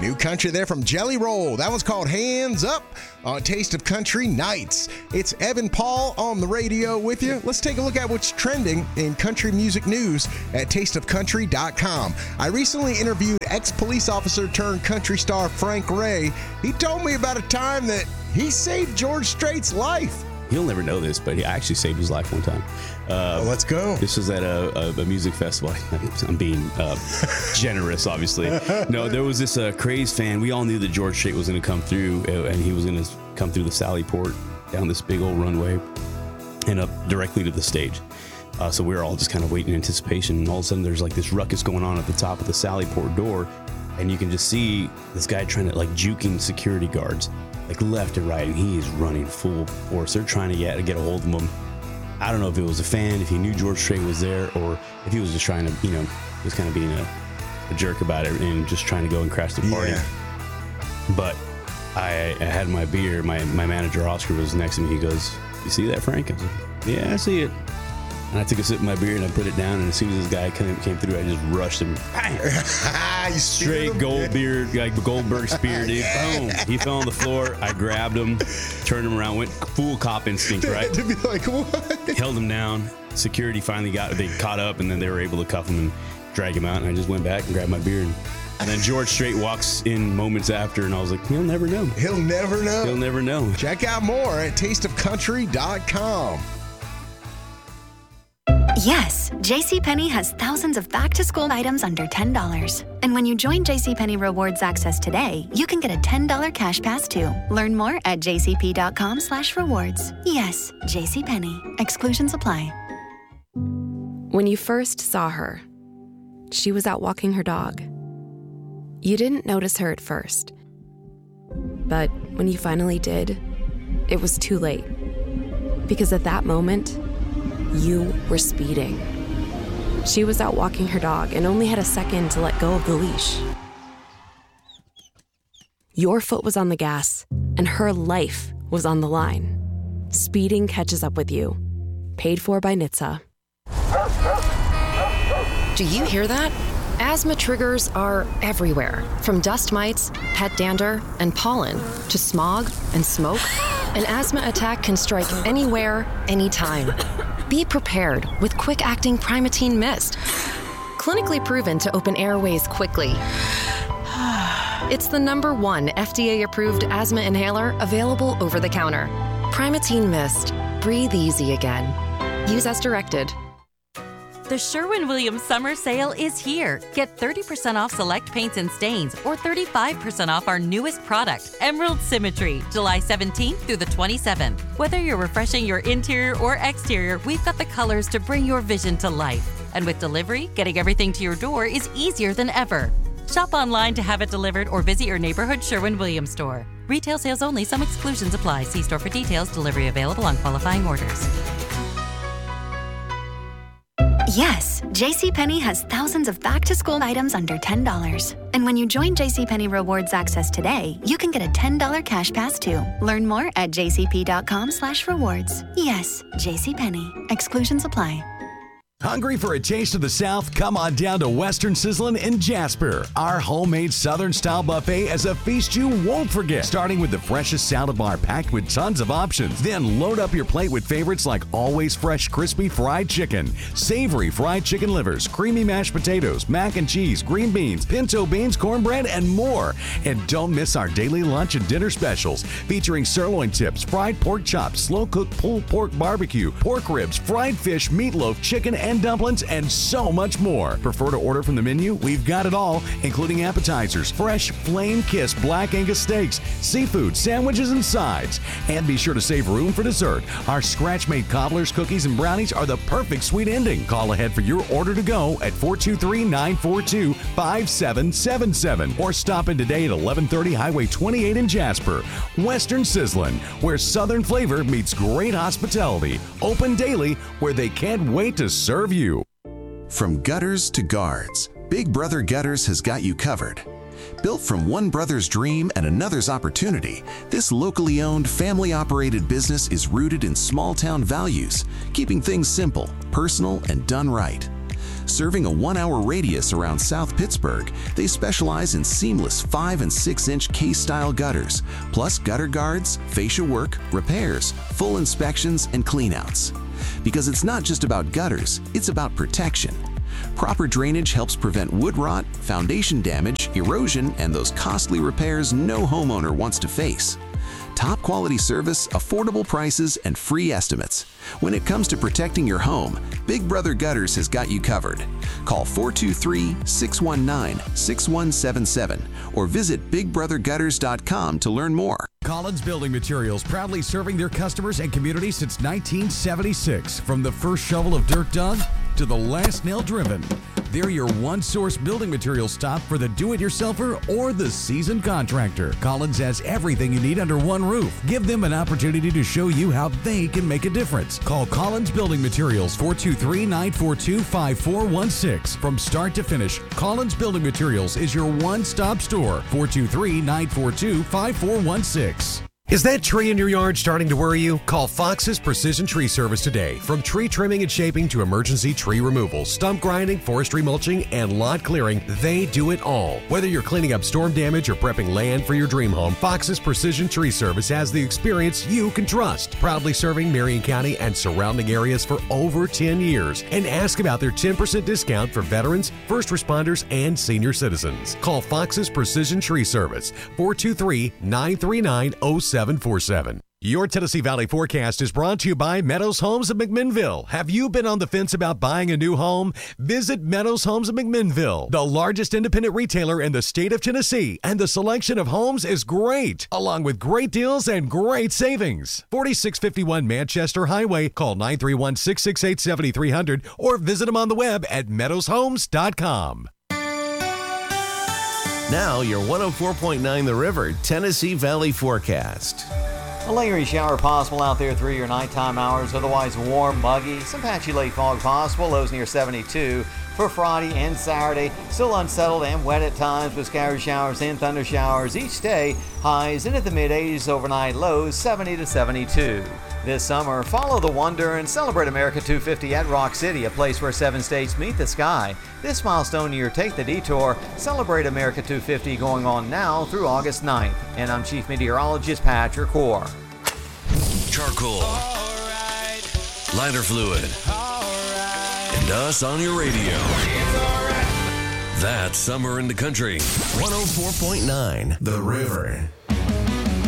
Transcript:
New country there from Jelly Roll. That one's called Hands Up on Taste of Country Nights. It's Evan Paul on the radio with you. Let's take a look at what's trending in country music news at tasteofcountry.com. I recently interviewed ex-police officer turned country star Frank Ray. He told me about a time that he saved George Strait's life. He'll never know this, but he actually saved his life one time. Let's go. This was at a music festival. I'm being generous, obviously. No, there was this crazed fan. We all knew that George Strait was going to come through, and he was going to come through the Sally Port down this big old runway and up directly to the stage. So we were all just kind of waiting in anticipation, and all of a sudden there's like this ruckus going on at the top of the Sally Port door, and you can just see this guy trying to, like, juking security guards, like left and right, and he is running full force. They're trying to get a hold of him. I don't know if it was a fan, if he knew George Strait was there, or if he was just trying to, just kind of being a jerk about it and just trying to go and crash the party. Yeah. But I had my beer. My manager, Oscar, was next to me. He goes, "You see that, Frank?" I was like, "Yeah, I see it." And I took a sip of my beer and I put it down, and as soon as this guy came through, I just rushed him. Straight gold beard, like Goldberg spear, dude. Boom. He fell on the floor. I grabbed him, turned him around, went full cop instinct, right? To be like, what? Held him down. Security finally they caught up, and then they were able to cuff him and drag him out. And I just went back and grabbed my beer. And then George Strait walks in moments after, and I was like, he'll never know. He'll never know. He'll never know. Check out more at tasteofcountry.com. Yes, JCPenney has thousands of back-to-school items under $10. And when you join JCPenney Rewards Access today, you can get a $10 cash pass too. Learn more at jcp.com/rewards. Yes, JCPenney. Exclusions apply. When you first saw her, she was out walking her dog. You didn't notice her at first. But when you finally did, it was too late. Because at that moment, you were speeding. She was out walking her dog and only had a second to let go of the leash. Your foot was on the gas, and her life was on the line. Speeding catches up with you. Paid for by NHTSA. Do you hear that? Asthma triggers are everywhere, from dust mites, pet dander, and pollen, to smog and smoke. An asthma attack can strike anywhere, anytime. Be prepared with quick-acting Primatene Mist. Clinically proven to open airways quickly. It's the #1 FDA-approved asthma inhaler available over the counter. Primatene Mist. Breathe easy again. Use as directed. The Sherwin-Williams Summer Sale is here. Get 30% off select paints and stains, or 35% off our newest product, Emerald Symmetry, July 17th through the 27th. Whether you're refreshing your interior or exterior, we've got the colors to bring your vision to life. And with delivery, getting everything to your door is easier than ever. Shop online to have it delivered or visit your neighborhood Sherwin-Williams store. Retail sales only. Some exclusions apply. See store for details. Delivery available on qualifying orders. Yes, JCPenney has thousands of back-to-school items under $10. And when you join JCPenney Rewards Access today, you can get a $10 cash pass too. Learn more at jcp.com/rewards. Yes, JCPenney. Exclusions apply. Hungry for a taste of the South? Come on down to Western Sizzlin' in Jasper. Our homemade Southern-style buffet is a feast you won't forget. Starting with the freshest salad bar packed with tons of options. Then load up your plate with favorites like always fresh crispy fried chicken, savory fried chicken livers, creamy mashed potatoes, mac and cheese, green beans, pinto beans, cornbread, and more. And don't miss our daily lunch and dinner specials featuring sirloin tips, fried pork chops, slow-cooked pulled pork barbecue, pork ribs, fried fish, meatloaf, chicken, and dumplings, and so much more. Prefer to order from the menu? We've got it all, including appetizers, fresh flame-kissed black Angus steaks, seafood, sandwiches, and sides. And be sure to save room for dessert. Our scratch-made cobblers, cookies, and brownies are the perfect sweet ending. Call ahead for your order to go at 423-942-5777 or stop in today at 1130 Highway 28 in Jasper. Western Sizzlin', where Southern flavor meets great hospitality. Open daily, where they can't wait to serve you. From gutters to guards, Big Brother Gutters has got you covered. Built from one brother's dream and another's opportunity, this locally owned, family-operated business is rooted in small-town values, keeping things simple, personal, and done right. Serving a 1-hour radius around South Pittsburgh, they specialize in seamless 5 and 6-inch case-style gutters, plus gutter guards, fascia work, repairs, full inspections, and cleanouts. Because it's not just about gutters, it's about protection. Proper drainage helps prevent wood rot, foundation damage, erosion, and those costly repairs no homeowner wants to face. Top quality service, affordable prices, and free estimates. When it comes to protecting your home, Big Brother Gutters has got you covered. Call 423-619-6177 or visit bigbrothergutters.com to learn more. Collins Building Materials, proudly serving their customers and community since 1976. From the first shovel of dirt dug to the last nail driven, they're your one-source building materials stop for the do-it-yourselfer or the seasoned contractor. Collins has everything you need under one roof. Give them an opportunity to show you how they can make a difference. Call Collins Building Materials, 423-942-5416. From start to finish, Collins Building Materials is your one-stop store, 423-942-5416. Is that tree in your yard starting to worry you? Call Fox's Precision Tree Service today. From tree trimming and shaping to emergency tree removal, stump grinding, forestry mulching, and lot clearing, they do it all. Whether you're cleaning up storm damage or prepping land for your dream home, Fox's Precision Tree Service has the experience you can trust. Proudly serving Marion County and surrounding areas for over 10 years. And ask about their 10% discount for veterans, first responders, and senior citizens. Call Fox's Precision Tree Service, 423-939-0747. Your Tennessee Valley forecast is brought to you by Meadows Homes of McMinnville. Have you been on the fence about buying a new home? Visit Meadows Homes of McMinnville, the largest independent retailer in the state of Tennessee, and the selection of homes is great, along with great deals and great savings. 4651 Manchester Highway. Call 931-668-7300 or visit them on the web at meadowshomes.com. Now your 104.9 The River Tennessee Valley forecast. A lingering shower possible out there through your nighttime hours. Otherwise warm, muggy, some patchy late fog possible. Lows near 72 for Friday and Saturday. Still unsettled and wet at times with scattered showers and thunder showers each day. Highs into the mid-80s overnight. Lows 70 to 72. This summer, follow the wonder and celebrate America 250 at Rock City, a place where 7 states meet the sky. This milestone year, take the detour. Celebrate America 250 going on now through August 9th. And I'm Chief Meteorologist Patrick Hoare. Charcoal, lighter fluid, and us on your radio. That's Summer in the Country. 104.9 The River.